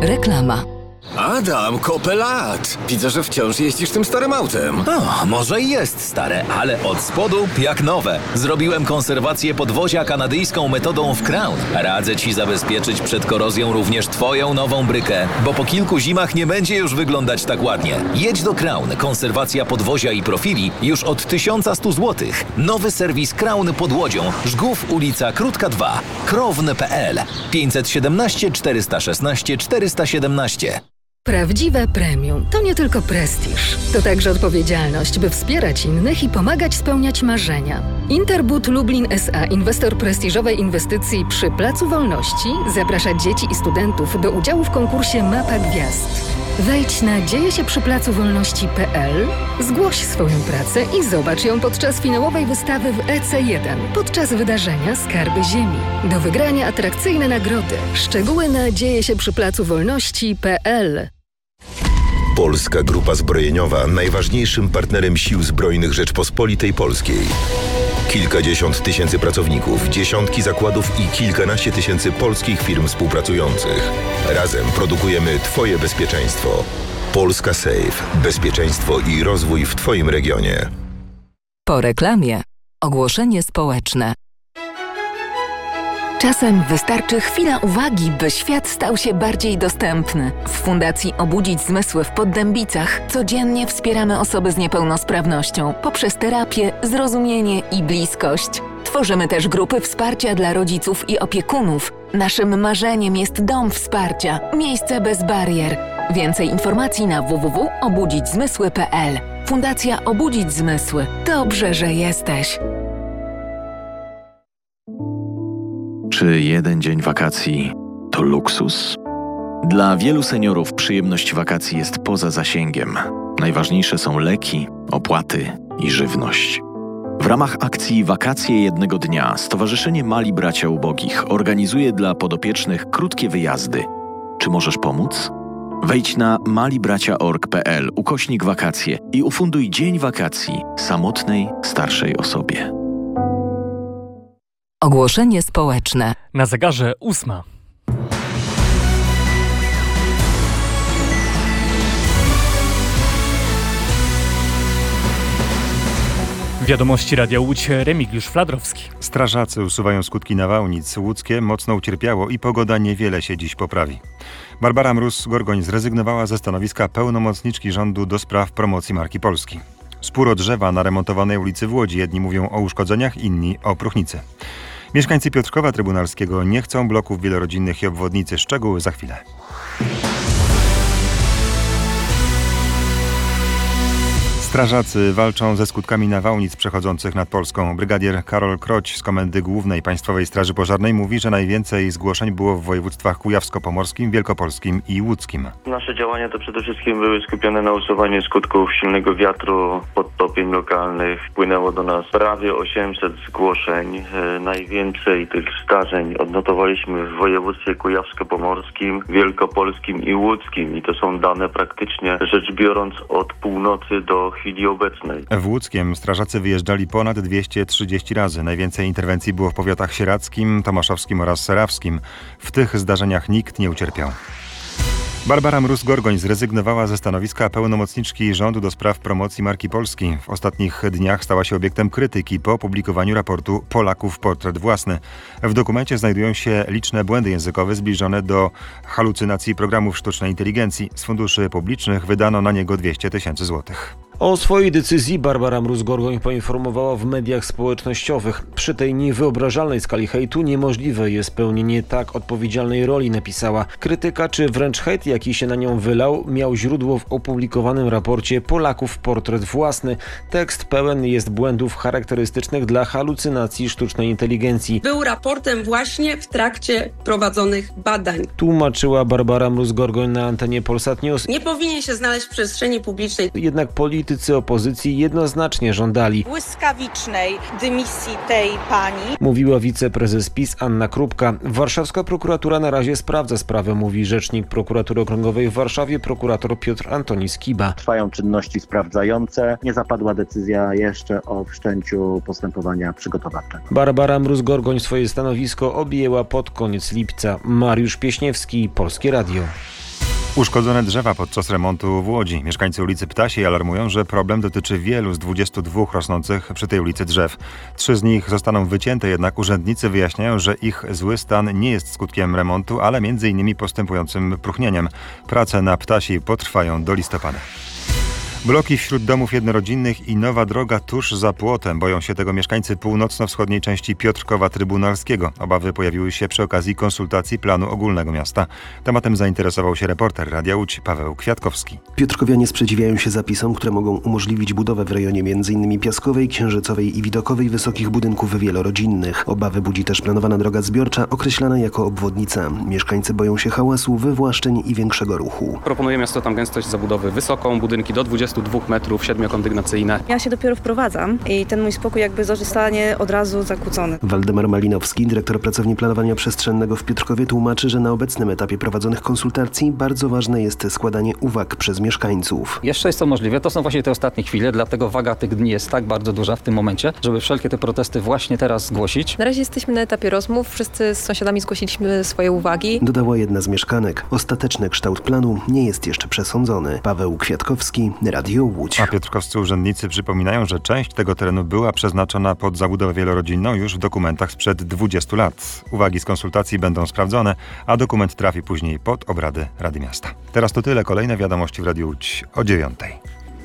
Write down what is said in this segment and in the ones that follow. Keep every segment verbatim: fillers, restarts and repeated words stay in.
Reklama. Adam, kopę lat. Widzę, że wciąż jeździsz tym starym autem. O, może i jest stare, ale od spodu jak nowe. Zrobiłem konserwację podwozia kanadyjską metodą w Crown. Radzę Ci zabezpieczyć przed korozją również Twoją nową brykę, bo po kilku zimach nie będzie już wyglądać tak ładnie. Jedź do Crown. Konserwacja podwozia i profili już od tysiąc sto złotych. Nowy serwis Crown pod Łodzią. Żgów, ulica Krótka dwa. Krown kropka p l pięćset siedemnaście czterysta szesnaście czterysta siedemnaście. Prawdziwe premium to nie tylko prestiż, to także odpowiedzialność, by wspierać innych i pomagać spełniać marzenia. Interbut Lublin S A, inwestor prestiżowej inwestycji przy Placu Wolności, zaprasza dzieci i studentów do udziału w konkursie Mapa Gwiazd. Wejdź na dzieje się przy placu wolności kropka p l, zgłoś swoją pracę i zobacz ją podczas finałowej wystawy w E C jeden, podczas wydarzenia Skarby Ziemi. Do wygrania atrakcyjne nagrody. Szczegóły na dzieje się przy placu wolności kropka p l. Polska Grupa Zbrojeniowa, najważniejszym partnerem Sił Zbrojnych Rzeczpospolitej Polskiej. Kilkadziesiąt tysięcy pracowników, dziesiątki zakładów i kilkanaście tysięcy polskich firm współpracujących. Razem produkujemy Twoje bezpieczeństwo. Polska Safe. Bezpieczeństwo i rozwój w Twoim regionie. Po reklamie ogłoszenie społeczne. Czasem wystarczy chwila uwagi, by świat stał się bardziej dostępny. W Fundacji Obudzić Zmysły w Poddębicach codziennie wspieramy osoby z niepełnosprawnością poprzez terapię, zrozumienie i bliskość. Tworzymy też grupy wsparcia dla rodziców i opiekunów. Naszym marzeniem jest dom wsparcia, miejsce bez barier. Więcej informacji na w w w kropka obudzić zmysły kropka p l. Fundacja Obudzić Zmysły. Dobrze, że jesteś. Czy jeden dzień wakacji to luksus? Dla wielu seniorów przyjemność wakacji jest poza zasięgiem. Najważniejsze są leki, opłaty i żywność. W ramach akcji Wakacje jednego dnia Stowarzyszenie Mali Bracia Ubogich organizuje dla podopiecznych krótkie wyjazdy. Czy możesz pomóc? Wejdź na malibracia kropka org kropka p l ukośnik wakacje i ufunduj dzień wakacji samotnej, starszej osobie. Ogłoszenie społeczne. Na zegarze ósma. Wiadomości Radia Łódź, Remigiusz Fladrowski. Strażacy usuwają skutki nawałnic. Łódzkie mocno ucierpiało i pogoda niewiele się dziś poprawi. Barbara Mróz-Gorgoń zrezygnowała ze stanowiska pełnomocniczki rządu do spraw promocji marki Polski. Spór o drzewa na remontowanej ulicy w Łodzi. Jedni mówią o uszkodzeniach, inni o próchnicy. Mieszkańcy Piotrkowa Trybunalskiego nie chcą bloków wielorodzinnych i obwodnicy. Szczegóły za chwilę. Strażacy walczą ze skutkami nawałnic przechodzących nad Polską. Brygadier Karol Kroć z Komendy Głównej Państwowej Straży Pożarnej mówi, że najwięcej zgłoszeń było w województwach kujawsko-pomorskim, wielkopolskim i łódzkim. Nasze działania to przede wszystkim były skupione na usuwaniu skutków silnego wiatru, podtopień lokalnych. Płynęło do nas prawie osiemset zgłoszeń. E, najwięcej tych zdarzeń odnotowaliśmy w województwie kujawsko-pomorskim, wielkopolskim i łódzkim. I to są dane praktycznie rzecz biorąc od północy do chwili obecnej. W Łódzkiem strażacy wyjeżdżali ponad dwieście trzydzieści razy. Najwięcej interwencji było w powiatach sieradzkim, tomaszowskim oraz serawskim. W tych zdarzeniach nikt nie ucierpiał. Barbara Mróz-Gorgoń zrezygnowała ze stanowiska pełnomocniczki rządu do spraw promocji marki Polski. W ostatnich dniach stała się obiektem krytyki po opublikowaniu raportu Polaków portret własny. W dokumencie znajdują się liczne błędy językowe zbliżone do halucynacji programów sztucznej inteligencji. Z funduszy publicznych wydano na niego dwieście tysięcy złotych. O swojej decyzji Barbara Mróz-Gorgoń poinformowała w mediach społecznościowych. Przy tej niewyobrażalnej skali hejtu niemożliwe jest pełnienie tak odpowiedzialnej roli, napisała. Krytyka czy wręcz hejt, jaki się na nią wylał, miał źródło w opublikowanym raporcie Polaków portret własny. Tekst pełen jest błędów charakterystycznych dla halucynacji sztucznej inteligencji. Był raportem właśnie w trakcie prowadzonych badań. Tłumaczyła Barbara Mróz-Gorgoń na antenie Polsat News. Nie powinien się znaleźć w przestrzeni publicznej. Jednak politycy opozycji jednoznacznie żądali błyskawicznej dymisji tej pani, mówiła wiceprezes PiS Anna Krupka. Warszawska prokuratura na razie sprawdza sprawę, mówi rzecznik prokuratury okręgowej w Warszawie, prokurator Piotr Antoni Skiba. Trwają czynności sprawdzające. Nie zapadła decyzja jeszcze o wszczęciu postępowania przygotowawczego. Barbara Mróz-Gorgoń swoje stanowisko objęła pod koniec lipca. Mariusz Pieśniewski, Polskie Radio. Uszkodzone drzewa podczas remontu w Łodzi. Mieszkańcy ulicy Ptasiej alarmują, że problem dotyczy wielu z dwudziestu dwóch rosnących przy tej ulicy drzew. Trzy z nich zostaną wycięte, jednak urzędnicy wyjaśniają, że ich zły stan nie jest skutkiem remontu, ale między innymi postępującym próchnieniem. Prace na Ptasiej potrwają do listopada. Bloki wśród domów jednorodzinnych i nowa droga tuż za płotem. Boją się tego mieszkańcy północno-wschodniej części Piotrkowa Trybunalskiego. Obawy pojawiły się przy okazji konsultacji planu ogólnego miasta. Tematem zainteresował się reporter Radia Łódź Paweł Kwiatkowski. Piotrkowianie sprzeciwiają się zapisom, które mogą umożliwić budowę w rejonie m.in. Piaskowej, Księżycowej i Widokowej wysokich budynków wielorodzinnych. Obawy budzi też planowana droga zbiorcza, określana jako obwodnica. Mieszkańcy boją się hałasu, wywłaszczeń i większego ruchu. Proponuje miasto tam gęstość zabudowy wysoką, budynki do dwudziestu dwóch metrów, siedmiokondygnacyjne. Ja się dopiero wprowadzam i ten mój spokój jakby zostanie od razu zakłócony. Waldemar Malinowski, dyrektor pracowni planowania przestrzennego w Piotrkowie, tłumaczy, że na obecnym etapie prowadzonych konsultacji bardzo ważne jest składanie uwag przez mieszkańców. Jeszcze jest to możliwe, to są właśnie te ostatnie chwile, dlatego waga tych dni jest tak bardzo duża w tym momencie, żeby wszelkie te protesty właśnie teraz zgłosić. Na razie jesteśmy na etapie rozmów, wszyscy z sąsiadami zgłosiliśmy swoje uwagi. Dodała jedna z mieszkanek. Ostateczny kształt planu nie jest jeszcze przesądzony. Paweł Kwiatkowski, Radio Łódź. A piotrkowscy urzędnicy przypominają, że część tego terenu była przeznaczona pod zabudowę wielorodzinną już w dokumentach sprzed dwudziestu lat. Uwagi z konsultacji będą sprawdzone, a dokument trafi później pod obrady Rady Miasta. Teraz to tyle. Kolejne wiadomości w Radiu Łódź o dziewiątej.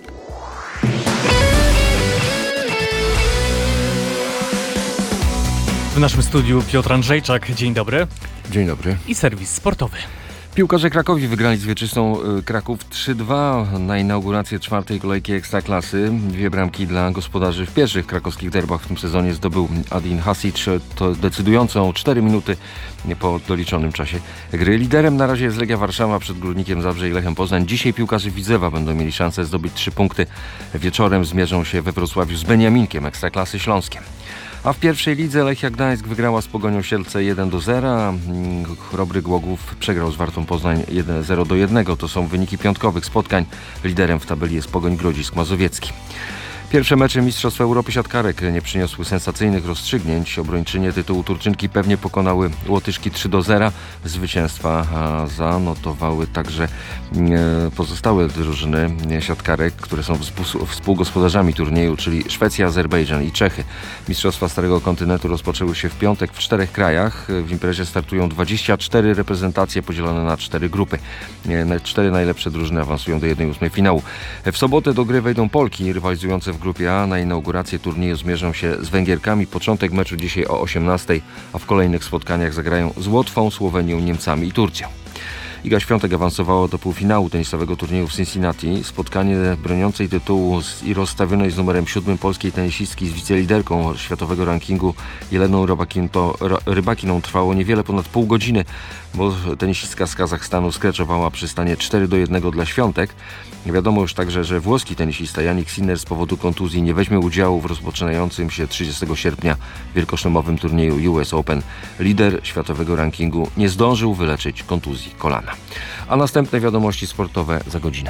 W naszym studiu Piotr Andrzejczak. Dzień dobry. Dzień dobry. I serwis sportowy. Piłkarze Krakowi wygrali z Wieczystą Kraków trzy dwa na inaugurację czwartej kolejki Ekstraklasy. Dwie bramki dla gospodarzy w pierwszych krakowskich derbach w tym sezonie zdobył Adin Hasic, to decydującą cztery minuty po doliczonym czasie gry. Liderem na razie jest Legia Warszawa przed Górnikiem Zabrze i Lechem Poznań. Dzisiaj piłkarze Widzewa będą mieli szansę zdobyć trzy punkty. Wieczorem zmierzą się we Wrocławiu z Beniaminkiem Ekstraklasy Śląskiem. A w pierwszej lidze Lechia Gdańsk wygrała z Pogonią Sielce jeden do zera. Chrobry Głogów przegrał z Wartą Poznań zero do jednego. To są wyniki piątkowych spotkań. Liderem w tabeli jest Pogoń Grodzisk Mazowiecki. Pierwsze mecze Mistrzostw Europy siatkarek nie przyniosły sensacyjnych rozstrzygnięć. Obrończynie tytułu Turczynki pewnie pokonały Łotyszki trzy do zera. Zwycięstwa zanotowały także pozostałe drużyny siatkarek, które są współgospodarzami turnieju, czyli Szwecja, Azerbejdżan i Czechy. Mistrzostwa Starego Kontynentu rozpoczęły się w piątek w czterech krajach. W imprezie startują dwadzieścia cztery reprezentacje podzielone na cztery grupy. Cztery najlepsze drużyny awansują do jednej ósmej finału. W sobotę do gry wejdą Polki rywalizujące w grupie A. Na inaugurację turnieju zmierzą się z Węgierkami. Początek meczu dzisiaj o osiemnastej, a w kolejnych spotkaniach zagrają z Łotwą, Słowenią, Niemcami i Turcją. Iga Świątek awansowała do półfinału tenisowego turnieju w Cincinnati. Spotkanie broniącej tytułu i rozstawionej z numerem siódmym polskiej tenisistki z wiceliderką światowego rankingu Jeleną Rybakiną trwało niewiele ponad pół godziny, bo tenisistka z Kazachstanu skreczowała przy stanie cztery do jednego dla Świątek. Wiadomo już także, że włoski tenisista Jannik Sinner z powodu kontuzji nie weźmie udziału w rozpoczynającym się trzydziestego sierpnia wielkoszlemowym turnieju U S Open. Lider światowego rankingu nie zdążył wyleczyć kontuzji kolana. A następne wiadomości sportowe za godzinę.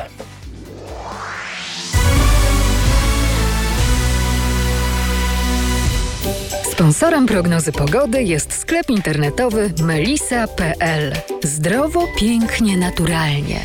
Sponsorem prognozy pogody jest sklep internetowy melisa kropka p l. Zdrowo, pięknie, naturalnie.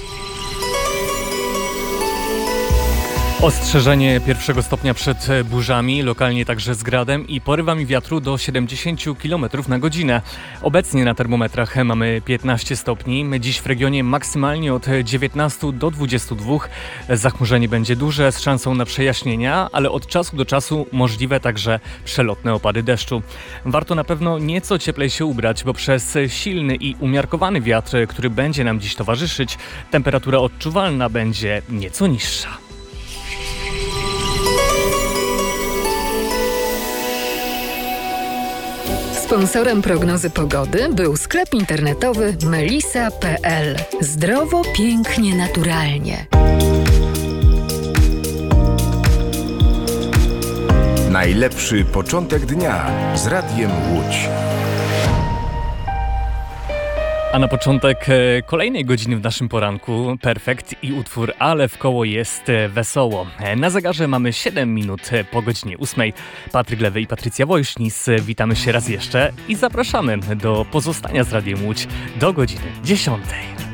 Ostrzeżenie pierwszego stopnia przed burzami, lokalnie także z gradem i porywami wiatru do siedemdziesiąt kilometrów na godzinę. Obecnie na termometrach mamy piętnaście stopni. Dziś w regionie maksymalnie od dziewiętnastu do dwudziestu dwóch. Zachmurzenie będzie duże z szansą na przejaśnienia, ale od czasu do czasu możliwe także przelotne opady deszczu. Warto na pewno nieco cieplej się ubrać, bo przez silny i umiarkowany wiatr, który będzie nam dziś towarzyszyć, temperatura odczuwalna będzie nieco niższa. Sponsorem prognozy pogody był sklep internetowy melisa kropka p l. Zdrowo, pięknie, naturalnie. Najlepszy początek dnia z Radiem Łódź. A na początek kolejnej godziny w naszym poranku Perfekt i utwór Ale w koło jest wesoło. Na zegarze mamy siedem minut po godzinie ósmej. Patryk Lewy i Patrycja Wojsznis, witamy się raz jeszcze i zapraszamy do pozostania z Radiem Łódź do godziny dziesiątej.